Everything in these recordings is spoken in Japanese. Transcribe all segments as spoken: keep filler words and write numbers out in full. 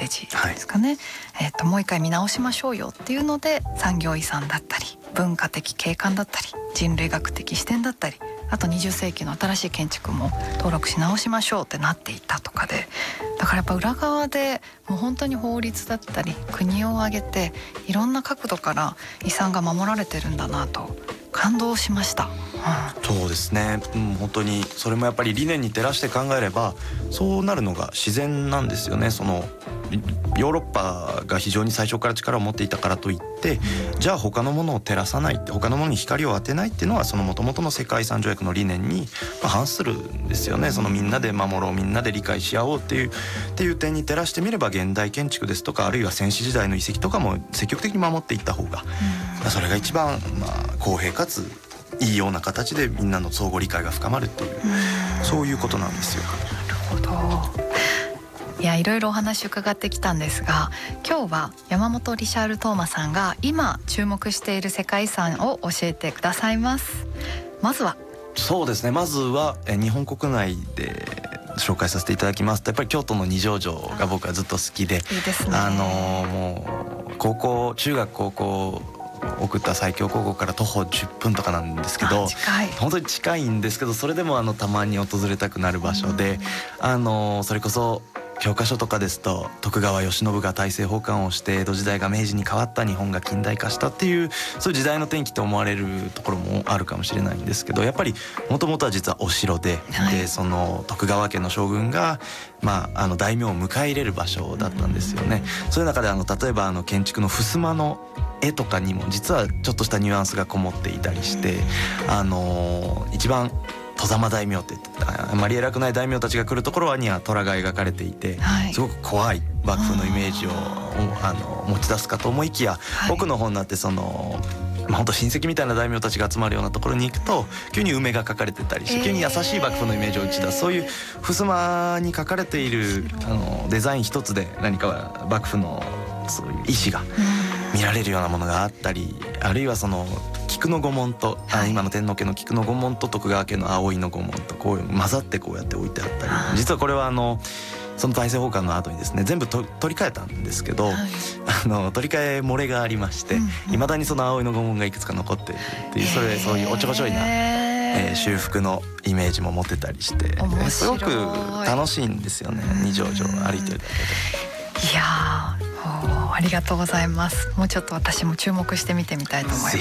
テージですかね、はい、えーと、もう一回見直しましょうよっていうので、産業遺産だったり文化的景観だったり人類学的視点だったり、あとにじゅっ世紀の新しい建築も登録し直しましょうってなっていたとかで、だからやっぱ裏側でもう本当に法律だったり国を挙げていろんな角度から遺産が守られてるんだなと感動しました、 うん、そうですね、うん、本当にそれもやっぱり理念に照らして考えればそうなるのが自然なんですよね。そのヨーロッパが非常に最初から力を持っていたからといってじゃあ他のものを照らさないって、他のものに光を当てないっていうのはその元々の世界遺産条約の理念に反するんですよね。そのみんなで守ろう、みんなで理解し合おうっていうっていう点に照らしてみれば、現代建築ですとかあるいは先史時代の遺跡とかも積極的に守っていった方が、うん、それが一番まあ公平かついいような形でみんなの相互理解が深まるっていう、うん、そういうことなんですよ。 なるほど。いや、いろいろお話伺ってきたんですが、今日は山本リシャール・トーマさんが今注目している世界遺産を教えてくださいます。まずはそうですね、まずはえ日本国内で紹介させていただきますと、やっぱり京都の二条城が僕はずっと好きで、 いいですね。 あのもう高校中学高校送った西京高校から徒歩じゅっぷんとかなんですけど、本当に近いんですけど、それでもあのたまに訪れたくなる場所で、あのそれこそ教科書とかですと徳川慶喜が大政奉還をして江戸時代が明治に変わった、日本が近代化したっていう、そういう時代の転機と思われるところもあるかもしれないんですけど、やっぱりもともとは実はお城で、はい、でその徳川家の将軍が、まあ、あの大名を迎え入れる場所だったんですよね。そういう中であの例えばあの建築の襖の絵とかにも実はちょっとしたニュアンスがこもっていたりして、あの一番外様大名ってあまり偉くない大名たちが来るところには虎が描かれていて、はい、すごく怖い幕府のイメージをあの持ち出すかと思いきや、はい、奥の方になってその、まあ、本当親戚みたいな大名たちが集まるようなところに行くと急に梅が描かれてたりして、急に優しい幕府のイメージを打ち出す、そういう襖に描かれているあのデザイン一つで何か幕府のそういう意志が見られるようなものがあったり、あるいはその菊の御紋と、はい、今の天皇家の菊の御紋と徳川家の葵の御紋とこう混ざってこうやって置いてあったり、実はこれはあのその大政奉還の後にですね全部と取り替えたんですけど、はい、あの取り替え漏れがありましていま、うんうん、だにその葵の御紋がいくつか残っているっていう、それそういうおちょこちょいな、えー、修復のイメージも持ってたりして、すごく楽しいんですよね、二条城歩いてるだけで。 いやありがとうございます。もうちょっと私も注目して見てみたいと思います。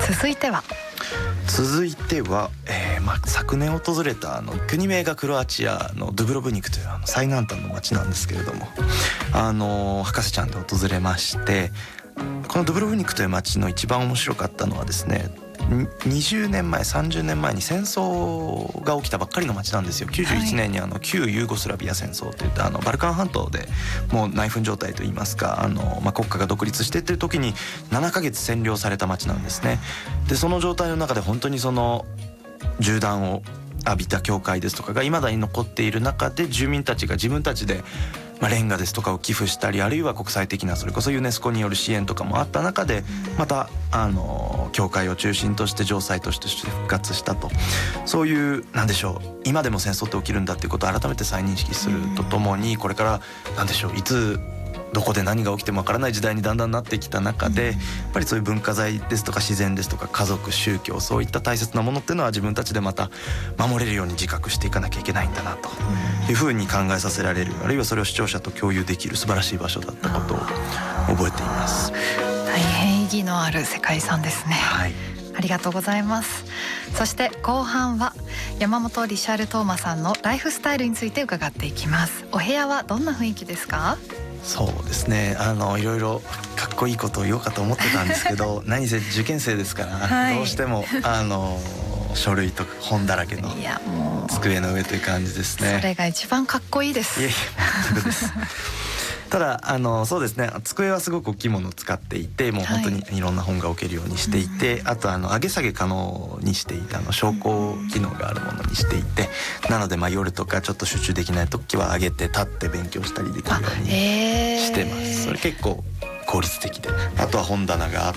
続いては続いては、えーまあ、昨年訪れたあの国名がクロアチアのドゥブロブニクというあの最南端の町なんですけれども、あの博士ちゃんで訪れまして、このドゥブロブニクという町の一番面白かったのはですね、にじゅうねんまえさんじゅうねんまえに戦争が起きたばっかりの町なんですよ。きゅうじゅういちねんにあの旧ユーゴスラビア戦争といってあのバルカン半島でもう内紛状態といいますか、あの、まあ、国家が独立していってる時にななかげつ占領された町なんですね。でその状態の中で本当にその銃弾を浴びた教会ですとかが未だに残っている中で、住民たちが自分たちでまあ、レンガですとかを寄付したり、あるいは国際的なそれこそユネスコによる支援とかもあった中で、またあの教会を中心として城塞として復活したと、そういうなんでしょう、今でも戦争って起きるんだっていうことを改めて再認識するとともに、これからなんでしょう、いつどこで何が起きてもわからない時代にだんだんなってきた中で、やっぱりそういう文化財ですとか自然ですとか家族宗教、そういった大切なものっていうのは自分たちでまた守れるように自覚していかなきゃいけないんだなというふうに考えさせられる、あるいはそれを視聴者と共有できる素晴らしい場所だったことを覚えています。 大変意義のある世界遺産ですね、はい、ありがとうございます。そして後半は山本リシャール・トーマさんのライフスタイルについて伺っていきます。お部屋はどんな雰囲気ですか？ そうですね、あのいろいろかっこいいことを言おうかと思ってたんですけど何せ受験生ですから、はい、どうしてもあの書類とか本だらけの机の上という感じですね。 それが一番かっこいいです。 いえいえ、全くですただあのそうですね、机はすごく大きいものを使っていて、もう本当にいろんな本が置けるようにしていて、はい、あとあの上げ下げ可能にしていたの昇降機能があるものにしていて、なのでまあ夜とかちょっと集中できない時は上げて立って勉強したりできるようにしてます。それ結構効率的で、あとは本棚があって、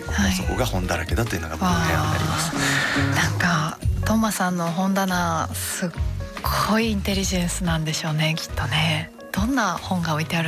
はい、そこが本だらけだというのが僕の部屋になります。 なんかトーマさんの本棚すっごいインテリジェンスなんでしょうね、きっとね。どんな本が置いてある